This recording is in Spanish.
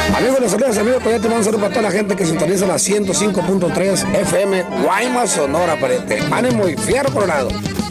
Amigos, les saludos, amigos, pues ya te mando un saludo para toda la gente que sintoniza la 105.3 FM, Guaymas, Sonora, Pariente. Ánimo y Fierro Colorado.